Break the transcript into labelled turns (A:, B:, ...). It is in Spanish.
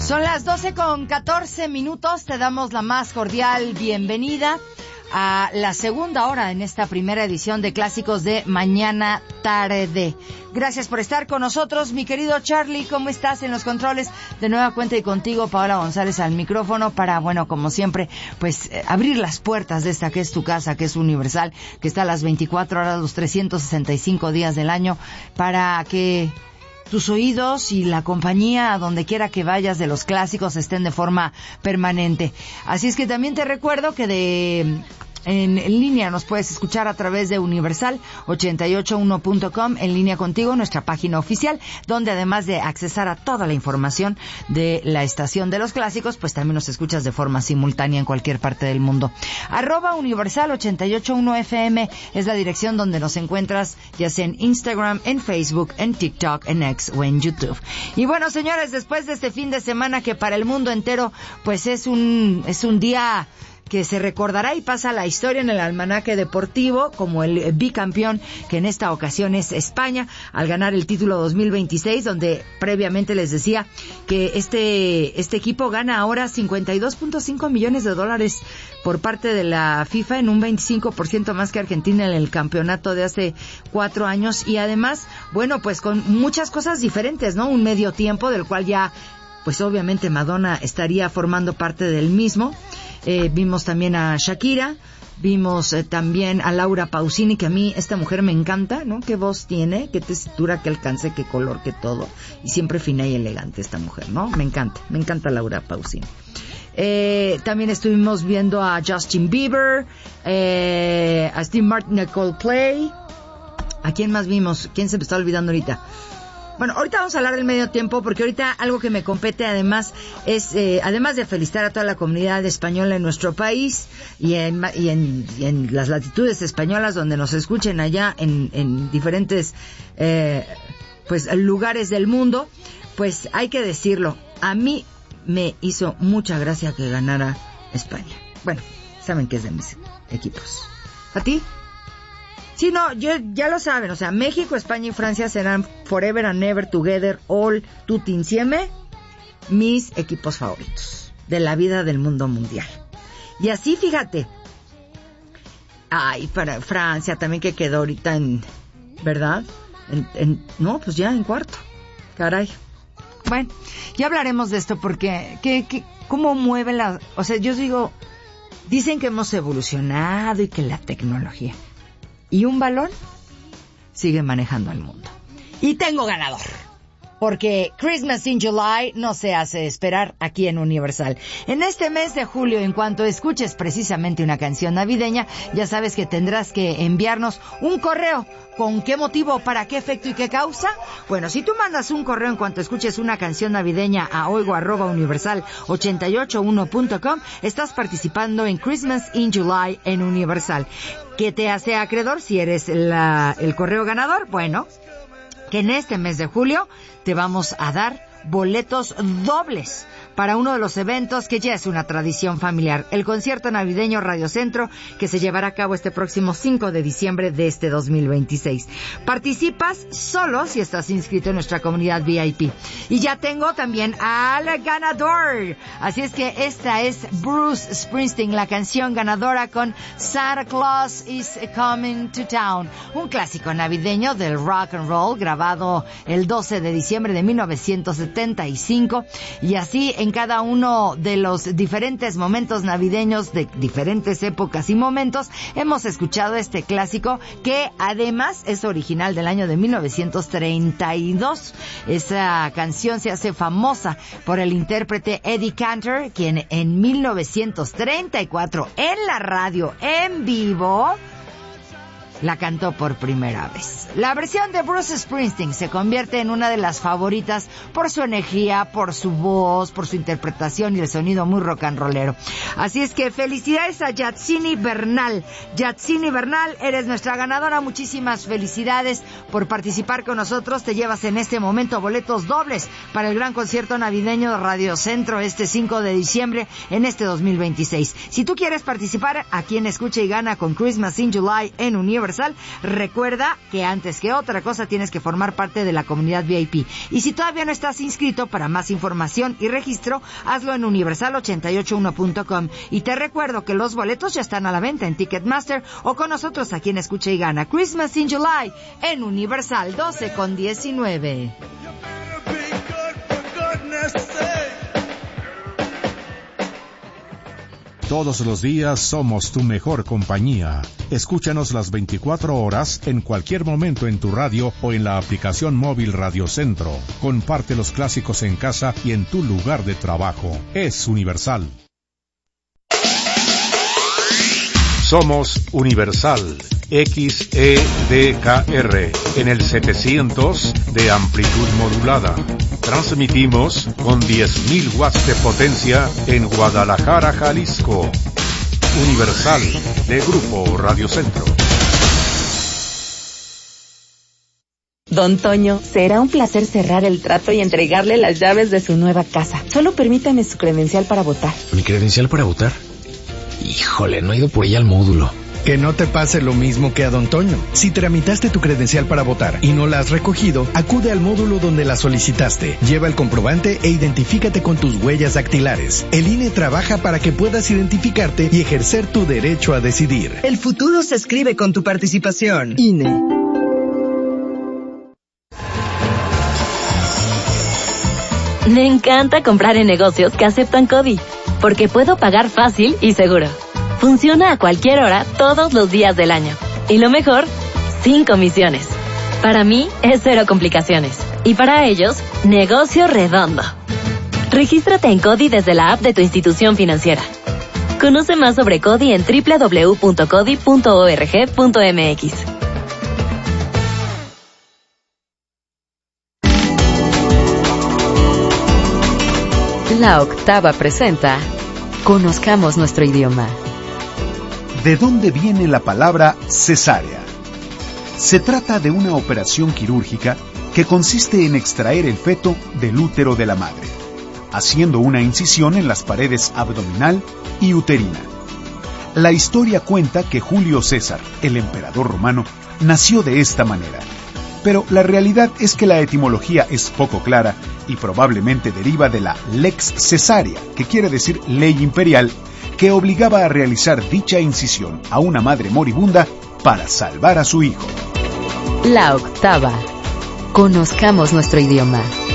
A: Son las 12:14. Te damos la más cordial bienvenida a la segunda hora en esta primera edición de Clásicos de Mañana Tarde. Gracias por estar con nosotros, mi querido Charlie. ¿Cómo estás en los controles? De nueva cuenta y contigo, Paola González al micrófono para, bueno, como siempre, pues abrir las puertas de esta que es tu casa, que es Universal, que está a las 24 horas, los 365 días del año, para que tus oídos y la compañía a donde quiera que vayas de los clásicos estén de forma permanente. Así es que también te recuerdo que en línea nos puedes escuchar a través de Universal881.com, en línea contigo, nuestra página oficial, donde además de accesar a toda la información de la estación de los clásicos, pues también nos escuchas de forma simultánea en cualquier parte del mundo. @Universal881FM es la dirección donde nos encuentras, ya sea en Instagram, en Facebook, en TikTok, en X o en YouTube. Y bueno, señores, después de este fin de semana que para el mundo entero pues es un día que se recordará y pasa a la historia en el almanaque deportivo como el bicampeón, que en esta ocasión es España, al ganar el título 2026, donde previamente les decía que este equipo gana ahora $52.5 millones por parte de la FIFA, en un 25% más que Argentina en el campeonato de hace 4 años, y además, bueno, pues con muchas cosas diferentes, ¿no? Un medio tiempo del cual ya, pues obviamente Madonna estaría formando parte del mismo. Vimos también a Shakira, vimos también a Laura Pausini, que a mí esta mujer me encanta, ¿no? Qué voz tiene, qué tesitura, qué alcance, qué color, qué todo. Y siempre fina y elegante esta mujer, ¿no? Me encanta Laura Pausini. También estuvimos viendo a Justin Bieber, a Steve Martin, a Coldplay. ¿A quién más vimos? ¿Quién se me está olvidando ahorita? Bueno, ahorita vamos a hablar del medio tiempo, porque ahorita algo que me compete además es, además de felicitar a toda la comunidad española en nuestro país y en las latitudes españolas donde nos escuchen allá en diferentes pues lugares del mundo, pues hay que decirlo, a mí me hizo mucha gracia que ganara España. Bueno, saben que es de mis equipos. ¿A ti? Sí, no, ya lo saben, o sea, México, España y Francia serán forever and ever together, all, tutti insieme, mis equipos favoritos de la vida del mundo mundial. Y así, fíjate, para Francia también, que quedó ahorita ¿verdad? No, pues ya en cuarto, caray. Bueno, ya hablaremos de esto porque, ¿cómo mueve o sea, yo digo, dicen que hemos evolucionado y que la tecnología... Y un balón sigue manejando al mundo. Y tengo ganador, porque Christmas in July no se hace esperar aquí en Universal. En este mes de julio, en cuanto escuches precisamente una canción navideña, ya sabes que tendrás que enviarnos un correo. ¿Con qué motivo, para qué efecto y qué causa? Bueno, si tú mandas un correo en cuanto escuches una canción navideña a oigo@universal881.com, estás participando en Christmas in July en Universal. ¿Qué te hace acreedor si eres el correo ganador? Bueno, que en este mes de julio te vamos a dar boletos dobles para uno de los eventos que ya es una tradición familiar, el concierto navideño Radio Centro, que se llevará a cabo este próximo 5 de diciembre de este 2026. Participas solo si estás inscrito en nuestra comunidad VIP. Y ya tengo también al ganador. Así es que esta es Bruce Springsteen, la canción ganadora con Santa Claus is Coming to Town, un clásico navideño del rock and roll, grabado el 12 de diciembre de 1975, y así en cada uno de los diferentes momentos navideños de diferentes épocas y momentos hemos escuchado este clásico, que además es original del año de 1932. Esa canción se hace famosa por el intérprete Eddie Cantor, quien en 1934 en la radio en vivo la cantó por primera vez. La versión de Bruce Springsteen se convierte en una de las favoritas por su energía, por su voz, por su interpretación y el sonido muy rock and rollero. Así es que felicidades a Yatsini Bernal. Yatsini Bernal, eres nuestra ganadora. Muchísimas felicidades por participar con nosotros. Te llevas en este momento boletos dobles para el gran concierto navideño de Radio Centro este 5 de diciembre en este 2026. Si tú quieres participar aquí en Escucha y Gana con Christmas in July en Universal, Universal. Recuerda que antes que otra cosa tienes que formar parte de la comunidad VIP. Y si todavía no estás inscrito, para más información y registro, hazlo en universal881.com. Y te recuerdo que los boletos ya están a la venta en Ticketmaster o con nosotros aquí en Escucha y Gana. Christmas in July en Universal 12:19.
B: Todos los días somos tu mejor compañía. Escúchanos las 24 horas en cualquier momento en tu radio o en la aplicación móvil Radio Centro. Comparte los clásicos en casa y en tu lugar de trabajo. Es Universal. Somos Universal XEDKR en el 700 de amplitud modulada. Transmitimos con 10.000 watts de potencia en Guadalajara, Jalisco. Universal de Grupo Radio Centro.
C: Don Toño, será un placer cerrar el trato y entregarle las llaves de su nueva casa. Solo permítame su credencial para votar.
D: ¿Mi credencial para votar? Híjole, no he ido por ella al módulo.
E: Que no te pase lo mismo que a Don Toño. Si tramitaste tu credencial para votar y no la has recogido, acude al módulo donde la solicitaste. Lleva el comprobante e identifícate con tus huellas dactilares. El INE trabaja para que puedas identificarte y ejercer tu derecho a decidir.
F: El futuro se escribe con tu participación. INE.
C: Me encanta comprar en negocios que aceptan CODI, porque puedo pagar fácil y seguro. Funciona a cualquier hora, todos los días del año. Y lo mejor, sin comisiones. Para mí, es cero complicaciones. Y para ellos, negocio redondo. Regístrate en CODI desde la app de tu institución financiera. Conoce más sobre CODI en www.codi.org.mx.
G: La Octava presenta Conozcamos nuestro idioma.
H: ¿De dónde viene la palabra cesárea? Se trata de una operación quirúrgica que consiste en extraer el feto del útero de la madre, haciendo una incisión en las paredes abdominal y uterina. La historia cuenta que Julio César, el emperador romano, nació de esta manera. Pero la realidad es que la etimología es poco clara y probablemente deriva de la lex cesárea, que quiere decir ley imperial, que obligaba a realizar dicha incisión a una madre moribunda para salvar a su hijo.
G: La Octava. Conozcamos nuestro idioma.